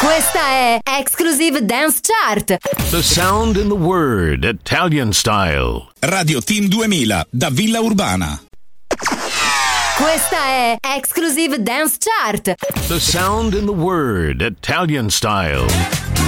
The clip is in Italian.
Questa è Exclusive Dance Chart. The sound in the word, Italian style. Radio Team 2000 da Villa Urbana. Questa è Exclusive Dance Chart. The sound in the word, Italian style.